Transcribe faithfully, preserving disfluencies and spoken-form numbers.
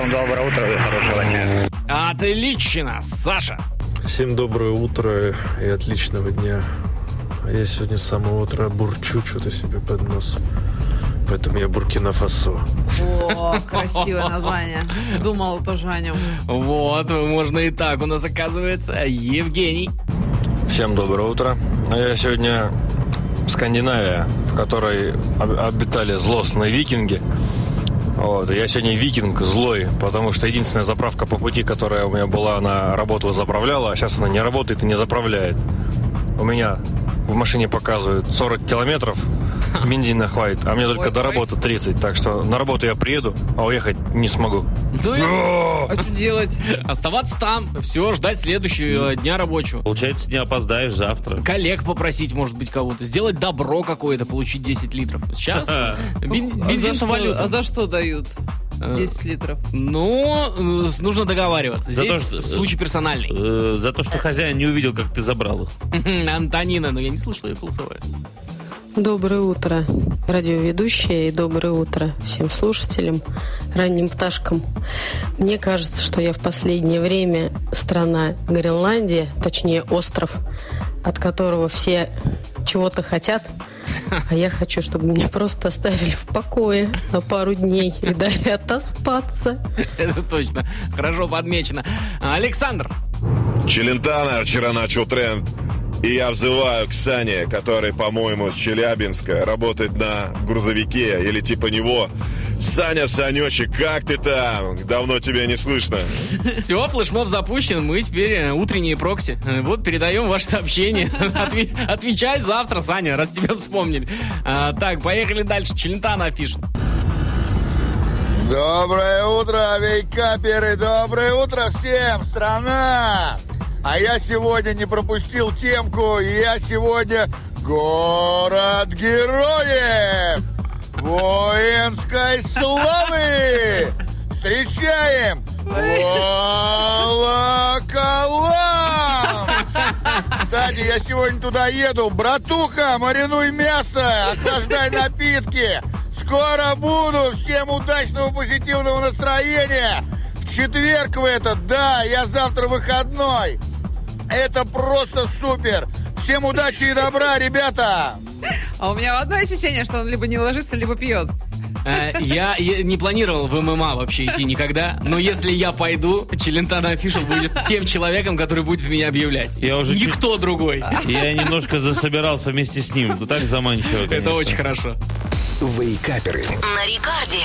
Всем доброе утро и хорошего дня. Отлично, Саша. Всем доброе утро и отличного дня. А я сегодня с самого утра бурчу что-то себе под нос. Поэтому я Буркина-Фасо. О, красивое название. Думал тоже о нем. Вот, можно и так у нас оказывается. Евгений. Всем доброе утро. Я сегодня в Скандинавии, в которой обитали злостные викинги. Вот. Я сегодня викинг злой, потому что единственная заправка по пути, которая у меня была, она работала, заправляла, а сейчас она не работает и не заправляет. У меня в машине показывают сорок километров, бензина хватит, а мне только ой, до ой. работы тридцать, так что на работу я приеду, а уехать не смогу. Ну и А что делать? оставаться там, все, ждать следующего дня рабочего. Получается, не опоздаешь завтра. Коллег попросить, может быть, кого-то. Сделать добро какое-то, получить десять литров. Сейчас бен- А за бензин что- валюта. А за что дают десять литров? Ну, э, нужно договариваться. За Здесь то, что- случай персональный. Э, за то, что хозяин не увидел, как ты забрал их. Антонина, но я не слышал ее голосовое. Доброе утро, радиоведущая, и доброе утро всем слушателям, ранним пташкам. Мне кажется, что я в последнее время страна Гренландия, точнее остров, от которого все чего-то хотят, а я хочу, чтобы меня просто оставили в покое на пару дней и дали отоспаться. Это точно. Хорошо подмечено. Александр. Челентано вчера начал тренд. И я взываю к Сане, который, по-моему, с Челябинска, работает на грузовике или типа него. Саня, Санечек, как ты там? Давно тебя не слышно. Все, флешмоб запущен. Мы теперь утренние прокси. Вот передаем ваше сообщение. Отве- Отвечай завтра, Саня, раз тебя вспомнили. А, так, поехали дальше. Челентано афиша. Доброе утро, вейкаперы, доброе утро всем, страна! А я сегодня не пропустил темку, и я сегодня город героев, воинской славы! Встречаем Волоколам! Кстати, я сегодня туда еду. Братуха, маринуй мясо, охлаждай напитки. Скоро буду. Всем удачного, позитивного настроения. В четверг в этот, да, я завтра выходной. Это просто супер. Всем удачи и добра, ребята. А у меня одно ощущение, что он либо не ложится, либо пьет. Э, Я я не планировал в ММА вообще идти никогда, но если я пойду, Челентано Official будет тем человеком, который будет меня объявлять. Я уже Никто другой. Я немножко засобирался вместе с ним. Ну так заманчиво, конечно. Это очень хорошо. Вейкаперы. На рекорде.